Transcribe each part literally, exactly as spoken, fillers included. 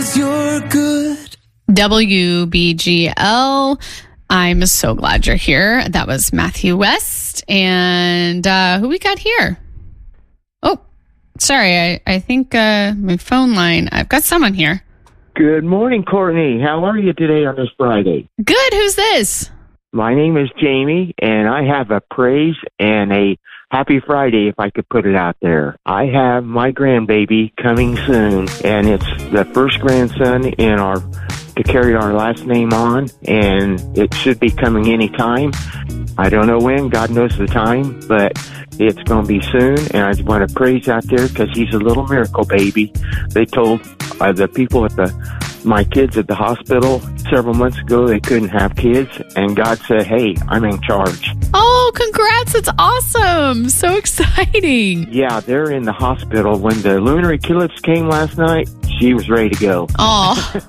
'cause you're good. W B G L. I'm so glad you're here. That was Matthew West. And uh, who we got here? Oh, sorry. I, I think uh, my phone line, I've got someone here. Good morning, Courtney. How are you today on this Friday? Good. Who's this? My name is Jamie, and I have a praise and a happy Friday, if I could put it out there. I have my grandbaby coming soon, and it's the first grandson in our to carry our last name on, and it should be coming any time. I don't know when, God knows the time, but it's going to be soon, and I just want to praise out there because he's a little miracle baby. They told uh, the people at the my kids at the hospital several months ago they couldn't have kids, and God said, hey, I'm in charge. Oh, congrats. It's awesome. So exciting. Yeah, they're in the hospital. When the lunar eclipse came last night, she was ready to go. Oh,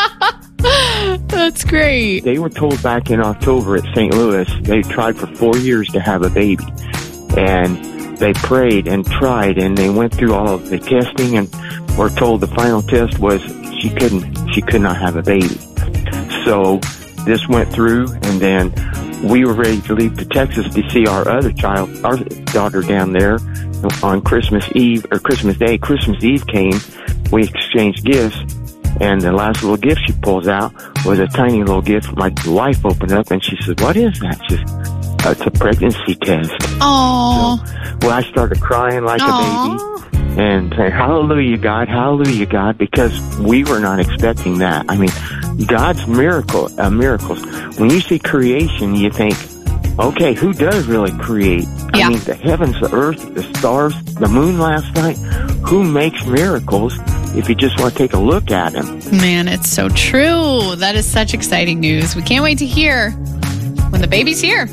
that's great. They were told back in October at Saint Louis, they tried for four years to have a baby. And they prayed and tried, and they went through all of the testing and were told the final test was she couldn't, she could not have a baby. So this went through, and then we were ready to leave to Texas to see our other child, our daughter down there on Christmas Eve, or Christmas Day. Christmas Eve came, we exchanged gifts, and the last little gift she pulls out was a tiny little gift. My wife opened up, and she said, what is that? She said, uh, it's a pregnancy test. Oh. So, well, I started crying like Aww. a baby and saying, hallelujah, God, hallelujah, God, because we were not expecting that. I mean, God's miracle, uh, miracles. When you see creation, you think, okay, who does really create? Yeah. I mean, the heavens, the earth, the stars, the moon last night. Who makes miracles if you just want to take a look at them? Man, it's so true. That is such exciting news. We can't wait to hear when the baby's here.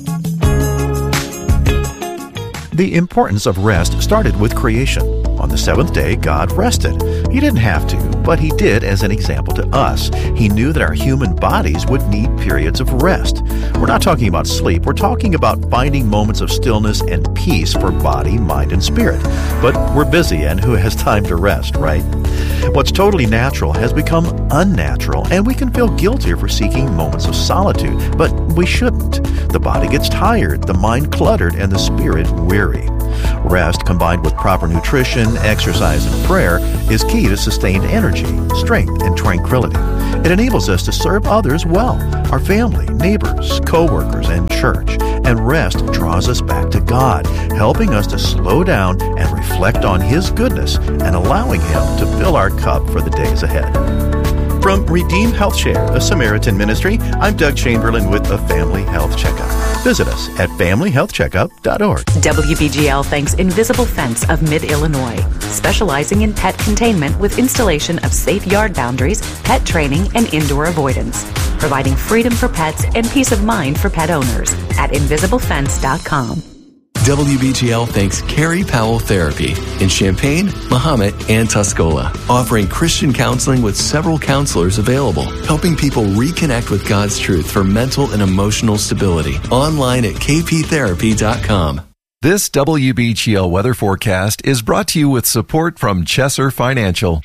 The importance of rest started with creation. On the seventh day, God rested. He didn't have to, but He did as an example to us. He knew that our human bodies would need periods of rest. We're not talking about sleep. We're talking about finding moments of stillness and peace for body, mind, and spirit. But we're busy, and who has time to rest, right? What's totally natural has become unnatural, and we can feel guilty for seeking moments of solitude, but we shouldn't. The body gets tired, the mind cluttered, and the spirit weary. Rest, combined with proper nutrition, exercise, and prayer, is key to sustained energy, strength, and tranquility. It enables us to serve others well, our family, neighbors, co-workers, and church. And rest draws us back to God, helping us to slow down and reflect on His goodness and allowing Him to fill our cup for the days ahead. From Redeem Health Share, a Samaritan ministry, I'm Doug Chamberlain with a Family Health Checkup. Visit us at family health checkup dot org. W B G L thanks Invisible Fence of Mid-Illinois, specializing in pet containment with installation of safe yard boundaries, pet training, and indoor avoidance, providing freedom for pets and peace of mind for pet owners at invisible fence dot com. W B G L thanks Carrie Powell Therapy in Champaign, Mahomet, and Tuscola, offering Christian counseling with several counselors available, helping people reconnect with God's truth for mental and emotional stability. Online at k p therapy dot com. This W B G L weather forecast is brought to you with support from Chesser Financial.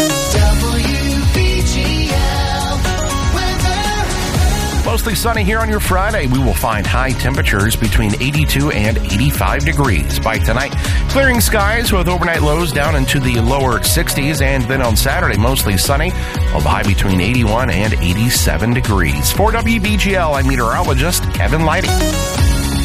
Mostly sunny here on your Friday. We will find high temperatures between eighty-two and eighty-five degrees. By tonight, clearing skies with overnight lows down into the lower sixties. And then on Saturday, mostly sunny, while the high between eighty-one and eighty-seven degrees. For W B G L, I'm meteorologist Kevin Lighty.